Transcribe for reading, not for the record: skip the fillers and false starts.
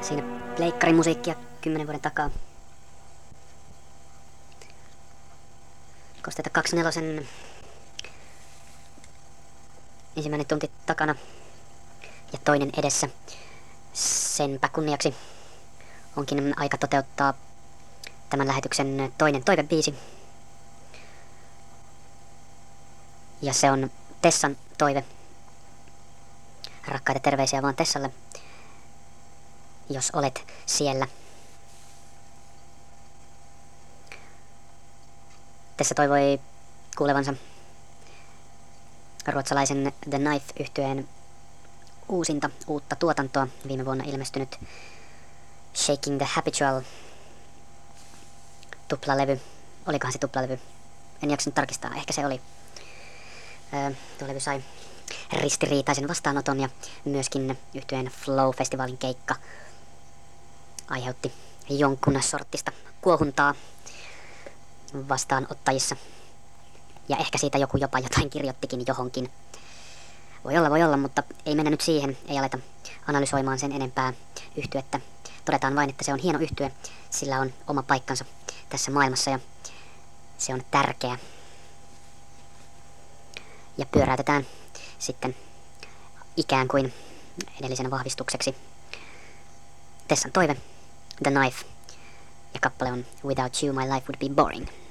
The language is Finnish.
Siinä pleikkarimusiikkia 10 vuoden takaa. Kosteita 24 ensimmäinen tunti takana ja toinen edessä. Senpä kunniaksi onkin aika toteuttaa tämän lähetyksen toinen toivebiisi. Ja se on Tessan toive. Rakkaita terveisiä vaan Tessalle, jos olet siellä. Tessa toivoi kuulevansa ruotsalaisen The Knife-yhtyeen uutta tuotantoa, viime vuonna ilmestynyt Shaking the Habitual tuplalevy. Olikohan se tuplalevy? En jaksanut tarkistaa, ehkä se oli. Tuo levy sai ristiriitaisen vastaanoton ja myöskin yhtyeen Flow-festivaalin keikka aiheutti jonkun sorttista kuohuntaa vastaanottajissa. Ja ehkä siitä joku jopa jotain kirjoittikin johonkin. Voi olla, mutta ei mennä nyt siihen, ei aleta analysoimaan sen enempää yhtyettä. Todetaan vain, että se on hieno yhtye, sillä on oma paikkansa tässä maailmassa ja se on tärkeä. Ja pyöräytetään sitten ikään kuin edellisenä vahvistukseksi Tessan toive, The Knife, ja kappale on Without You My Life Would Be Boring.